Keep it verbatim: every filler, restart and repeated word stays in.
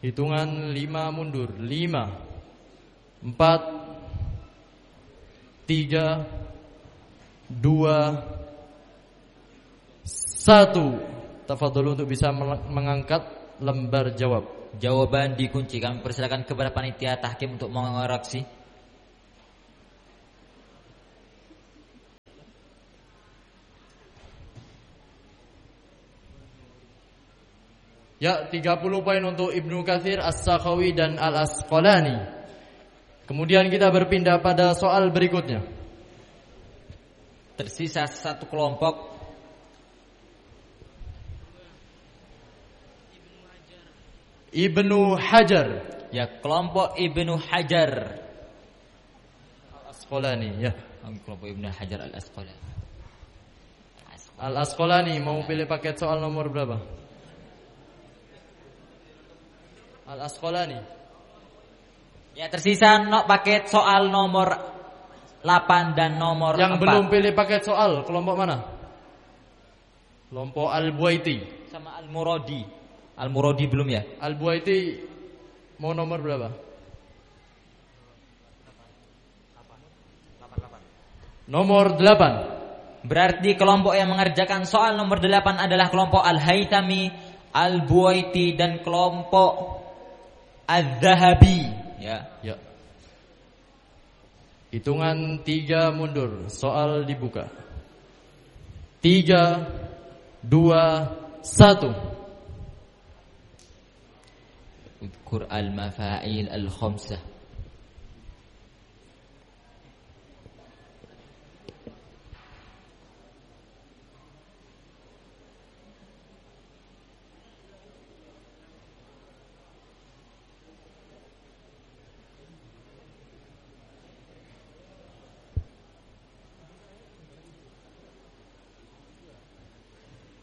Hitungan lima mundur. Lima, empat, tiga, dua, satu. Tafadhol untuk bisa mengangkat lembar jawab. Jawaban dikunci. Kami persilakan kepada panitia tahkim untuk mengoreksi. Ya, tiga puluh poin untuk Ibnu Katsir, As-Sakhawi dan Al-Asqalani. Kemudian kita berpindah pada soal berikutnya. Tersisa satu kelompok. Ibnu Hajar. Ya, kelompok Ibnu Hajar Al-Asqalani, ya. Kelompok Ibnu Hajar Al-Asqalani. Al-Asqalani mau pilih paket soal nomor berapa? Al-Asqalani. Ya, tersisa no, paket soal nomor delapan dan nomor Yang empat. belum pilih paket soal kelompok mana? Kelompok Al-Buaiti sama Al-Muradi. Al-Muradi belum ya? Al-Buaiti mau nomor berapa? Nomor delapan. Berarti kelompok yang mengerjakan soal nomor delapan adalah kelompok Al-Haytami, Al-Buaiti dan kelompok Az-Zahabi. Ya. Ya. Hitungan tiga mundur. Soal dibuka. Tiga, dua, satu. Udkur al-mafa'il al-khamsah.